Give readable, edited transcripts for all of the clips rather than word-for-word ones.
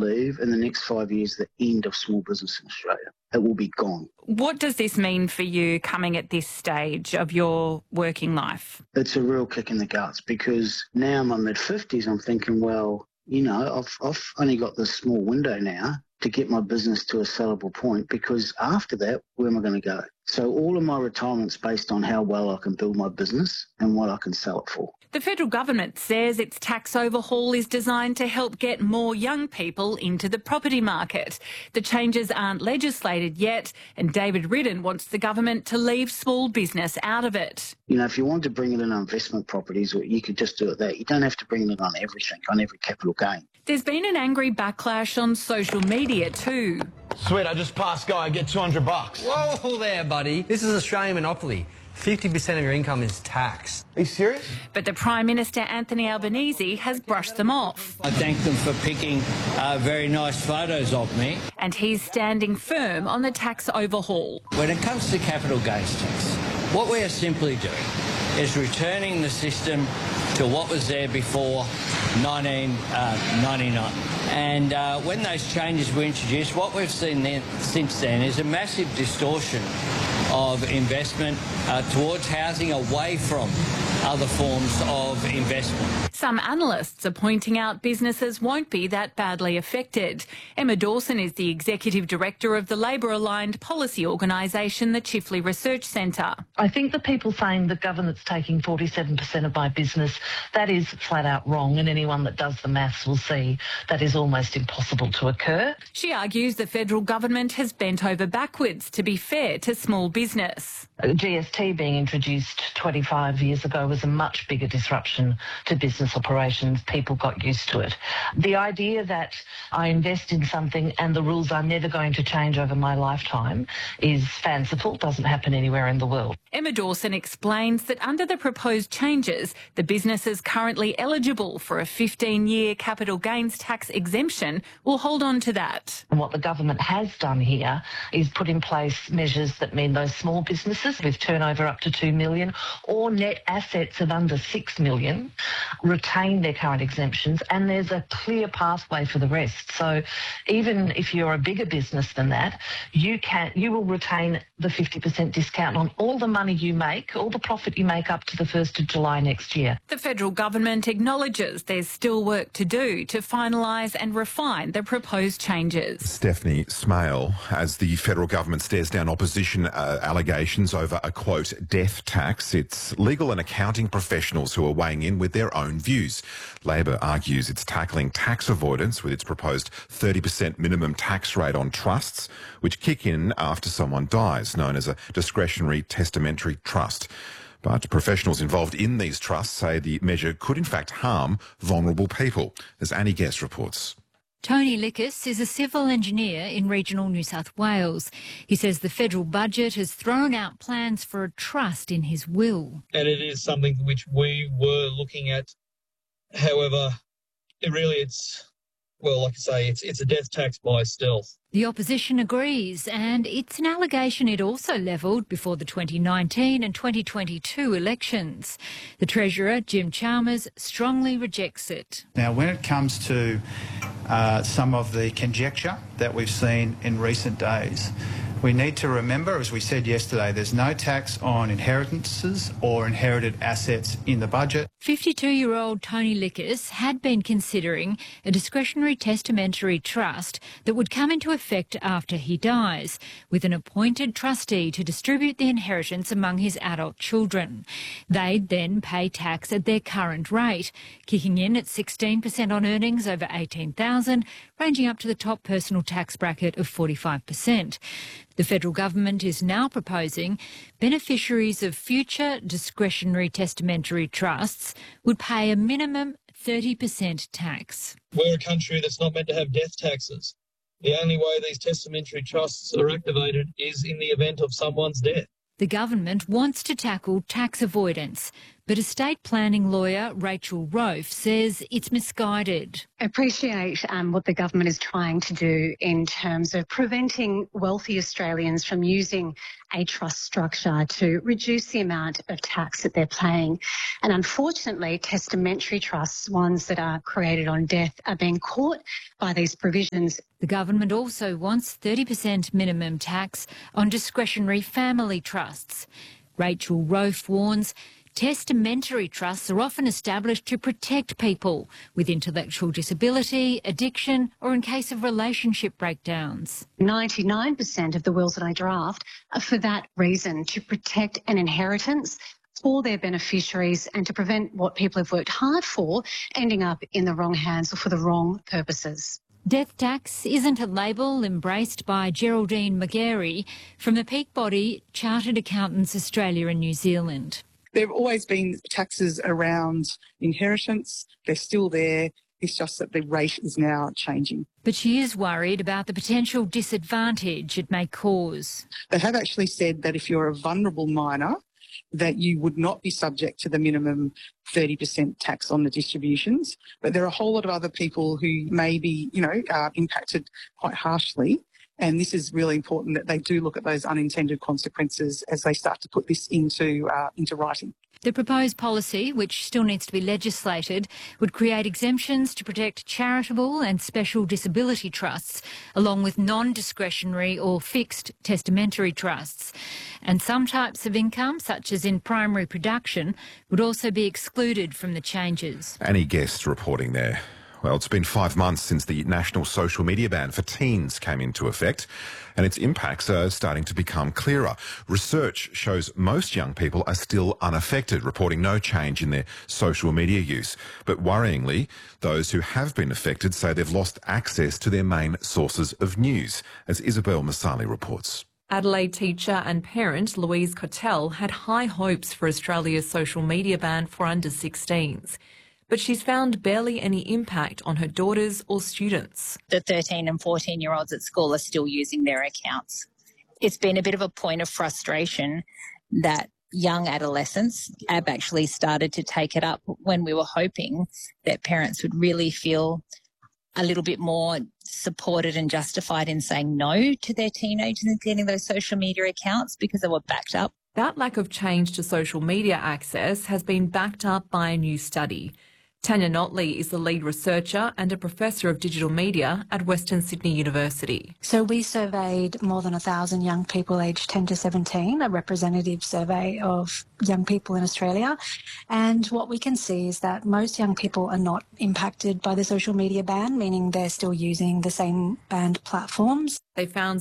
believe in the next 5 years the end of small business in Australia. It will be gone. What does this mean for you coming at this stage of your working life? It's a real kick in the guts because now in my mid-50s, I'm thinking, well, I've only got this small window now to get my business to a sellable point, because after that, where am I going to go? So all of my retirement's based on how well I can build my business and what I can sell it for. The federal government says its tax overhaul is designed to help get more young people into the property market. The changes aren't legislated yet, and David Riddon wants the government to leave small business out of it. If you want to bring it in on investment properties, you could just do it there. You don't have to bring it on everything, on every capital gain. There's been an angry backlash on social media too. Sweet, I just passed Guy, get $200. Whoa there, buddy. This is Australian monopoly. 50% of your income is taxed. Are you serious? But the Prime Minister, Anthony Albanese, has brushed them off. I thank them for picking very nice photos of me. And he's standing firm on the tax overhaul. When it comes to capital gains tax, what we are simply doing is returning the system to what was there before 1999. And when those changes were introduced, what we've seen since then is a massive distortion of investment towards housing, away from other forms of investment. Some analysts are pointing out businesses won't be that badly affected. Emma Dawson is the Executive Director of the Labor-aligned policy organisation, the Chifley Research Centre. I think the people saying the government's taking 47% of my business, that is flat out wrong, and anyone that does the maths will see that is almost impossible to occur. She argues the federal government has bent over backwards to be fair to small business. GST being introduced 25 years ago was a much bigger disruption to business operations. People got used to it. The idea that I invest in something and the rules are never going to change over my lifetime is fanciful, doesn't happen anywhere in the world. Emma Dawson explains that under the proposed changes, the businesses currently eligible for a 15-year capital gains tax exemption will hold on to that. And what the government has done here is put in place measures that mean those small businesses with turnover up to 2 million or net assets of under 6 million retain their current exemptions, and there's a clear pathway for the rest. So even if you're a bigger business than that, you will retain the 50% discount on all the money you make, all the profit you make up to the 1st of July next year. The federal government acknowledges there's still work to do to finalise and refine the proposed changes. Stephanie Smale, as the federal government stares down opposition allegations over a, quote, death tax, it's legal and accounting professionals who are weighing in with their own views. Labor argues it's tackling tax avoidance with its proposed 30% minimum tax rate on trusts, which kick in after someone dies, known as a discretionary testamentary trust. But professionals involved in these trusts say the measure could in fact harm vulnerable people, as Annie Guest reports. Tony Lickis is a civil engineer in regional New South Wales. He says the federal budget has thrown out plans for a trust in his will. And it is something which we were looking at. However, it's a death tax by stealth. The opposition agrees, and it's an allegation it also levelled before the 2019 and 2022 elections. The Treasurer, Jim Chalmers, strongly rejects it. Now, when it comes to some of the conjecture that we've seen in recent days, we need to remember, as we said yesterday, there's no tax on inheritances or inherited assets in the budget. 52-year-old Tony Lickis had been considering a discretionary testamentary trust that would come into effect after he dies, with an appointed trustee to distribute the inheritance among his adult children. They'd then pay tax at their current rate, kicking in at 16% on earnings over $18,000, ranging up to the top personal tax bracket of 45%. The federal government is now proposing beneficiaries of future discretionary testamentary trusts would pay a minimum 30% tax. We're a country that's not meant to have death taxes. The only way these testamentary trusts are activated is in the event of someone's death. The government wants to tackle tax avoidance, But estate planning lawyer Rachel Rofe says it's misguided. I appreciate what the government is trying to do in terms of preventing wealthy Australians from using a trust structure to reduce the amount of tax that they're paying. And unfortunately, testamentary trusts, ones that are created on death, are being caught by these provisions. The government also wants 30% minimum tax on discretionary family trusts. Rachel Rofe warns testamentary trusts are often established to protect people with intellectual disability, addiction, or in case of relationship breakdowns. 99% of the wills that I draft are for that reason, to protect an inheritance for their beneficiaries and to prevent what people have worked hard for ending up in the wrong hands or for the wrong purposes. Death tax isn't a label embraced by Geraldine McGarry from the peak body Chartered Accountants Australia and New Zealand. There have always been taxes around inheritance. They're still there. It's just that the rate is now changing. But she is worried about the potential disadvantage it may cause. They have actually said that if you're a vulnerable minor, that you would not be subject to the minimum 30% tax on the distributions. But there are a whole lot of other people who may be, impacted quite harshly. And this is really important that they do look at those unintended consequences as they start to put this into writing. The proposed policy, which still needs to be legislated, would create exemptions to protect charitable and special disability trusts, along with non-discretionary or fixed testamentary trusts. And some types of income, such as in primary production, would also be excluded from the changes. Annie Guest reporting there. Well, it's been 5 months since the national social media ban for teens came into effect, and its impacts are starting to become clearer. Research shows most young people are still unaffected, reporting no change in their social media use. But worryingly, those who have been affected say they've lost access to their main sources of news, as Isabel Masali reports. Adelaide teacher and parent Louise Cotell had high hopes for Australia's social media ban for under 16s. But she's found barely any impact on her daughters or students. The 13 and 14-year-olds at school are still using their accounts. It's been a bit of a point of frustration that young adolescents have actually started to take it up when we were hoping that parents would really feel a little bit more supported and justified in saying no to their teenagers and getting those social media accounts because they were backed up. That lack of change to social media access has been backed up by a new study. Tanya Notley is the lead researcher and a professor of digital media at Western Sydney University. So we surveyed more than 1,000 young people aged 10 to 17, a representative survey of young people in Australia. And what we can see is that most young people are not impacted by the social media ban, meaning they're still using the same banned platforms. They found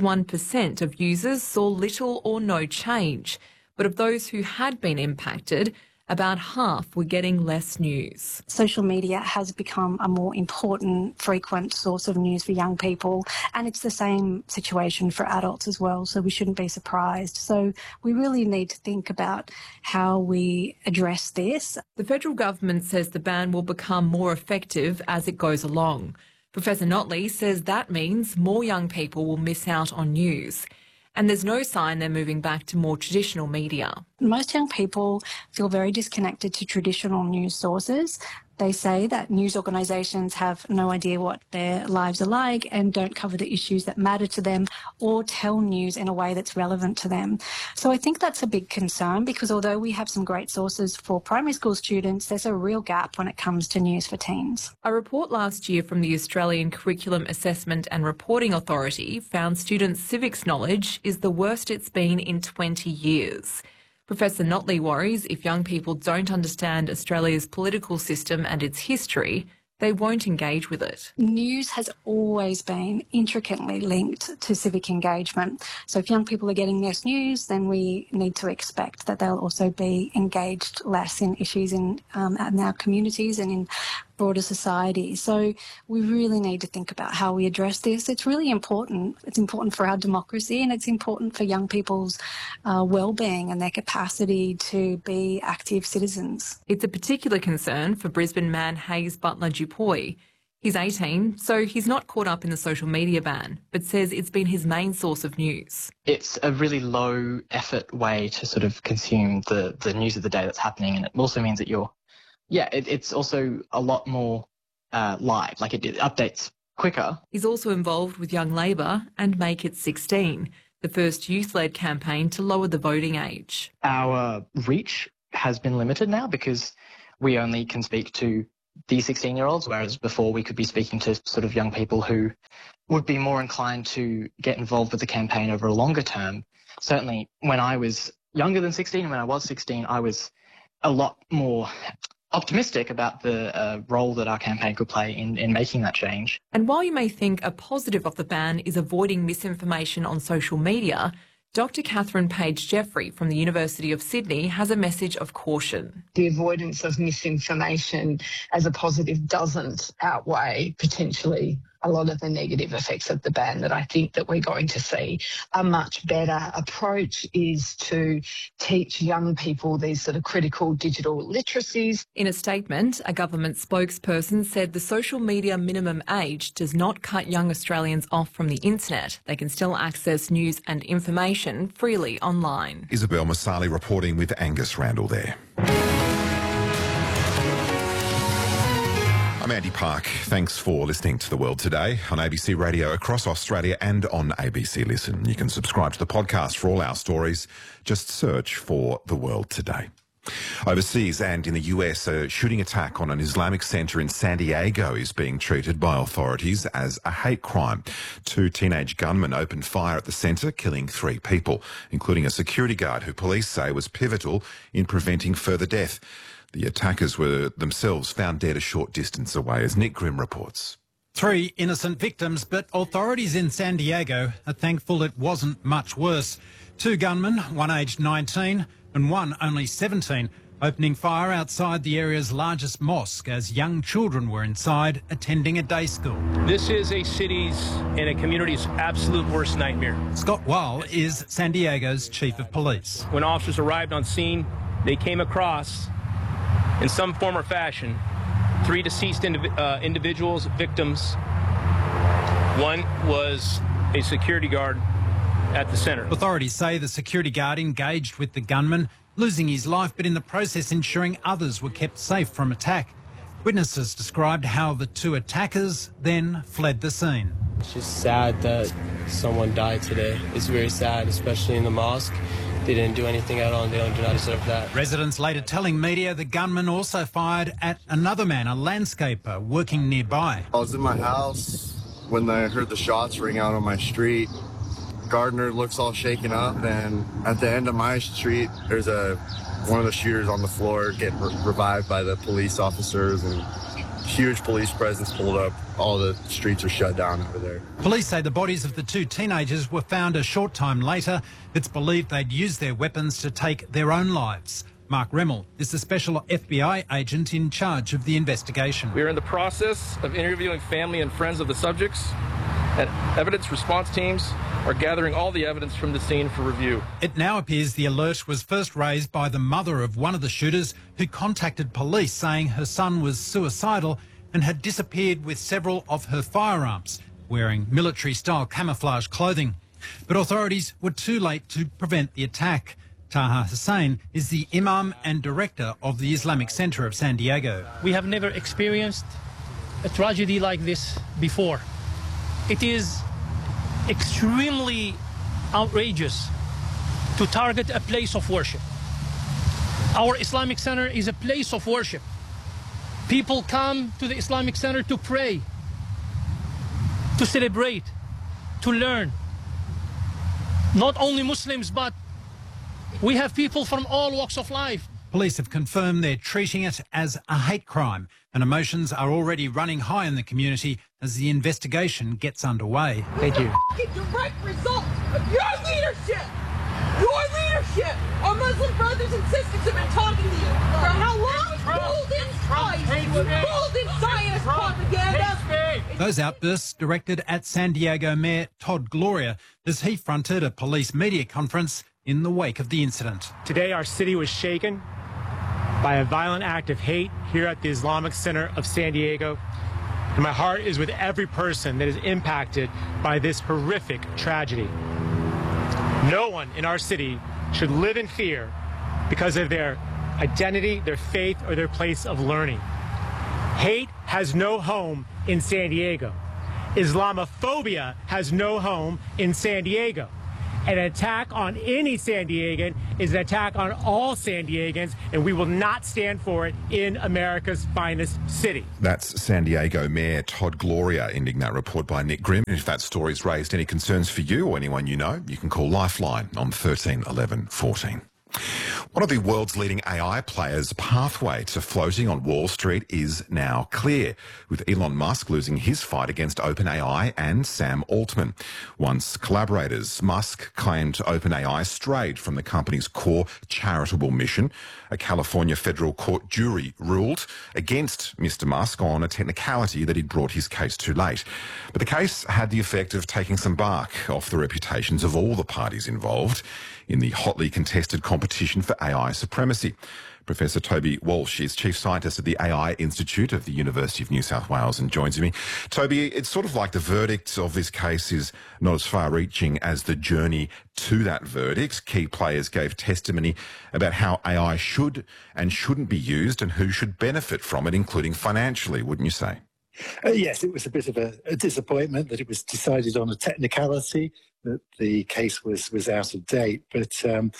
61% of users saw little or no change. But of those who had been impacted, about half were getting less news. Social media has become a more important, frequent source of news for young people, and it's the same situation for adults as well, so we shouldn't be surprised. So we really need to think about how we address this. The federal government says the ban will become more effective as it goes along. Professor Notley says that means more young people will miss out on news. And there's no sign they're moving back to more traditional media. Most young people feel very disconnected to traditional news sources. They say that news organisations have no idea what their lives are like and don't cover the issues that matter to them or tell news in a way that's relevant to them. So I think that's a big concern because although we have some great sources for primary school students, there's a real gap when it comes to news for teens. A report last year from the Australian Curriculum Assessment and Reporting Authority found students' civics knowledge is the worst it's been in 20 years. Professor Notley worries if young people don't understand Australia's political system and its history, they won't engage with it. News has always been intricately linked to civic engagement. So if young people are getting less news, then we need to expect that they'll also be engaged less in issues in our communities and in broader society. So we really need to think about how we address this. It's really important. It's important for our democracy and it's important for young people's well-being and their capacity to be active citizens. It's a particular concern for Brisbane man Hayes Butler Dupuy. He's 18, so he's not caught up in the social media ban, but says it's been his main source of news. It's a really low effort way to sort of consume the news of the day that's happening, and it also means that it's also a lot more live, like it updates quicker. He's also involved with Young Labor and Make It 16, the first youth-led campaign to lower the voting age. Our reach has been limited now because we only can speak to these 16-year-olds, whereas before we could be speaking to sort of young people who would be more inclined to get involved with the campaign over a longer term. Certainly when I was younger than 16 and when I was 16, I was a lot more optimistic about the role that our campaign could play in making that change. And while you may think a positive of the ban is avoiding misinformation on social media, Dr. Catherine Page-Jeffrey from the University of Sydney has a message of caution. The avoidance of misinformation as a positive doesn't outweigh potentially a lot of the negative effects of the ban that I think that we're going to see. A much better approach is to teach young people these sort of critical digital literacies. In a statement, a government spokesperson said the social media minimum age does not cut young Australians off from the internet. They can still access news and information freely online. Isabel Masali reporting with Angus Randall there. I'm Andy Park. Thanks for listening to The World Today on ABC Radio across Australia and on ABC Listen. You can subscribe to the podcast for all our stories. Just search for The World Today. Overseas and in the US, a shooting attack on an Islamic centre in San Diego is being treated by authorities as a hate crime. 2 teenage gunmen opened fire at the centre, killing 3 people, including a security guard who police say was pivotal in preventing further death. The attackers were themselves found dead a short distance away, as Nick Grimm reports. 3 innocent victims, but authorities in San Diego are thankful it wasn't much worse. 2 gunmen, one aged 19 and one only 17, opening fire outside the area's largest mosque as young children were inside attending a day school. This is a city's and a community's absolute worst nightmare. Scott Weil is San Diego's chief of police. When officers arrived on scene, they came across, in some form or fashion, 3 deceased individuals, victims. One was a security guard at the centre. Authorities say the security guard engaged with the gunman, losing his life, but in the process ensuring others were kept safe from attack. Witnesses described how the 2 attackers then fled the scene. It's just sad that someone died today. It's very sad, especially in the mosque. They didn't do anything at all and they do not deserve that. Residents later telling media the gunman also fired at another man, a landscaper, working nearby. I was in my house when I heard the shots ring out on my street. Gardner looks all shaken up, and at the end of my street, there's one of the shooters on the floor getting revived by the police officers, and huge police presence pulled up. All the streets are shut down over there. Police say the bodies of the 2 teenagers were found a short time later. It's believed they'd used their weapons to take their own lives. Mark Remmel is the special FBI agent in charge of the investigation. We are in the process of interviewing family and friends of the subjects, and evidence response teams are gathering all the evidence from the scene for review. It now appears the alert was first raised by the mother of one of the shooters, who contacted police saying her son was suicidal and had disappeared with several of her firearms, wearing military-style camouflage clothing. But authorities were too late to prevent the attack. Taha Hussain is the imam and director of the Islamic Centre of San Diego. We have never experienced a tragedy like this before. It is extremely outrageous to target a place of worship. Our Islamic Center is a place of worship. People come to the Islamic Center to pray, to celebrate, to learn. Not only Muslims, but we have people from all walks of life. Police have confirmed they're treating it as a hate crime, and emotions are already running high in the community as the investigation gets underway. Thank you. Direct result of your leadership! Your leadership! Our Muslim brothers and sisters have been talking to you for how long? Golden Christ! Golden Zionist propaganda! Those outbursts directed at San Diego Mayor Todd Gloria as he fronted a police media conference in the wake of the incident. Today our city was shaken by a violent act of hate here at the Islamic Center of San Diego. and my heart is with every person that is impacted by this horrific tragedy. No one in our city should live in fear because of their identity, their faith, or their place of learning. Hate has no home in San Diego. Islamophobia has no home in San Diego. An attack on any San Diegan is an attack on all San Diegans, and we will not stand for it in America's finest city. That's San Diego Mayor Todd Gloria ending that report by Nick Grimm. If that story's raised any concerns for you or anyone you know, you can call Lifeline on 13 11 14. One of the world's leading AI players' pathway to floating on Wall Street is now clear, with Elon Musk losing his fight against OpenAI and Sam Altman. Once collaborators, Musk claimed OpenAI strayed from the company's core charitable mission. A California federal court jury ruled against Mr. Musk on a technicality that he'd brought his case too late. But the case had the effect of taking some bark off the reputations of all the parties involved in the hotly contested competition for AI supremacy. Professor Toby Walsh is Chief Scientist at the AI Institute of the University of New South Wales and joins me. Toby, it's sort of like the verdict of this case is not as far-reaching as the journey to that verdict. Key players gave testimony about how AI should and shouldn't be used and who should benefit from it, including financially, wouldn't you say? Yes, it was a bit of a disappointment that it was decided on a technicality, that the case was out of date. But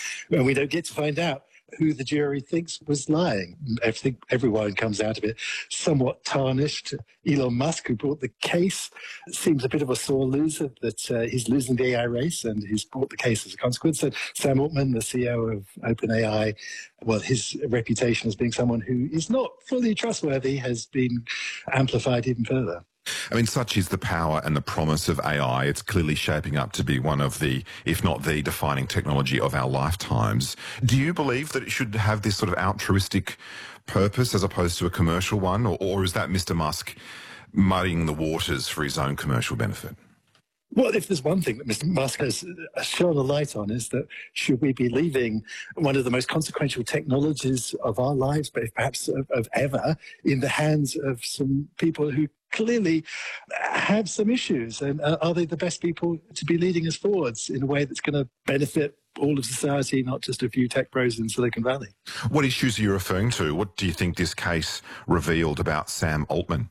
we don't get to find out who the jury thinks was lying. I think everyone comes out of it somewhat tarnished. Elon Musk, who brought the case, seems a bit of a sore loser, that he's losing the AI race, and he's brought the case as a consequence. And Sam Altman, the CEO of OpenAI, well, his reputation as being someone who is not fully trustworthy has been amplified even further. I mean, such is the power and the promise of AI. It's clearly shaping up to be one of the, if not the defining technology of our lifetimes. Do you believe that it should have this sort of altruistic purpose as opposed to a commercial one? Or is that Mr. Musk muddying the waters for his own commercial benefit? Well, if there's one thing that Mr. Musk has shone a light on, is that should we be leaving one of the most consequential technologies of our lives, but perhaps of ever, in the hands of some people who clearly have some issues? And are they the best people to be leading us forwards in a way that's going to benefit all of society, not just a few tech pros in Silicon Valley? What issues are you referring to? What do you think this case revealed about Sam Altman?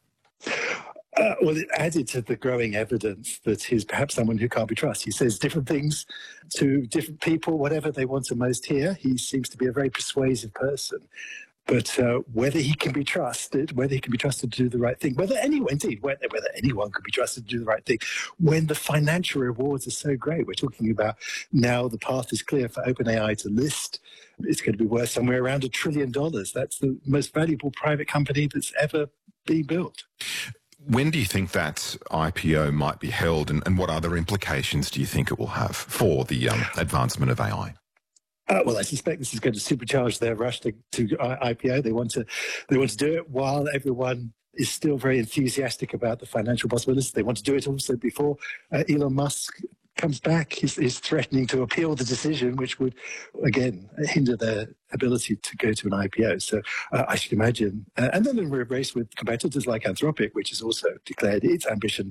Well, it added to the growing evidence that he's perhaps someone who can't be trusted. He says different things to different people, whatever they want to most hear. He seems to be a very persuasive person. But whether he can be trusted, to do the right thing, whether anyone could be trusted to do the right thing, when the financial rewards are so great. We're talking about now the path is clear for OpenAI to list. It's going to be worth somewhere around $1 trillion. That's the most valuable private company that's ever been built. When do you think that IPO might be held, and what other implications do you think it will have for the advancement of AI? Well, I suspect this is going to supercharge their rush to IPO. They want to do it while everyone is still very enthusiastic about the financial possibilities. They want to do it also before Elon Musk comes back. He's threatening to appeal the decision, which would, again, hinder their ability to go to an IPO. So I should imagine. And then we're race with competitors like Anthropic, which has also declared its ambition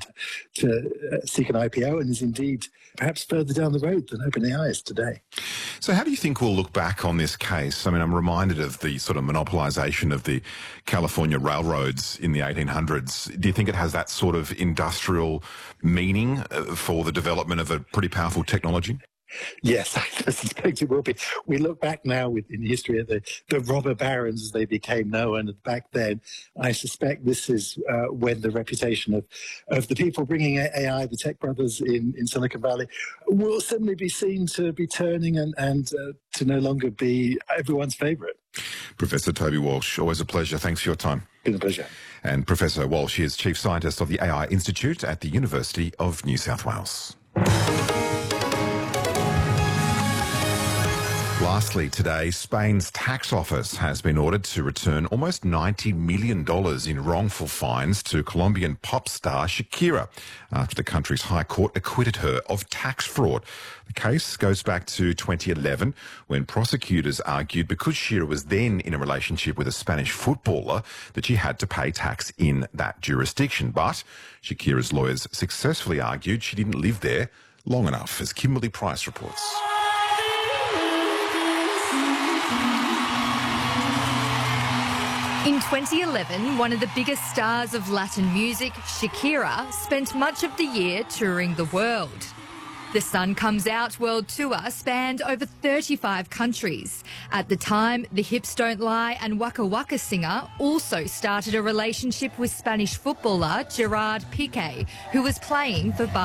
to seek an IPO and is indeed perhaps further down the road than OpenAI is today. So how do you think we'll look back on this case? I mean, I'm reminded of the sort of monopolization of the California railroads in the 1800s. Do you think it has that sort of industrial meaning for the development of a pretty powerful technology? Yes, I suspect it will be. We look back now in history at the robber barons as they became known. And back then, I suspect this is when the reputation of the people bringing AI, the tech brothers in Silicon Valley, will suddenly be seen to be turning and to no longer be everyone's favourite. Professor Toby Walsh, always a pleasure. Thanks for your time. Been a pleasure. And Professor Walsh is Chief Scientist of the AI Institute at the University of New South Wales. Lastly today, Spain's tax office has been ordered to return almost $90 million in wrongful fines to Colombian pop star Shakira after the country's High Court acquitted her of tax fraud. The case goes back to 2011 when prosecutors argued because Shakira was then in a relationship with a Spanish footballer that she had to pay tax in that jurisdiction. But Shakira's lawyers successfully argued she didn't live there long enough, as Kimberly Price reports. In 2011, one of the biggest stars of Latin music, Shakira, spent much of the year touring the world. The Sun Comes Out World Tour spanned over 35 countries. At the time, the Hips Don't Lie and Waka Waka singer also started a relationship with Spanish footballer Gerard Piqué, who was playing for Barcelona.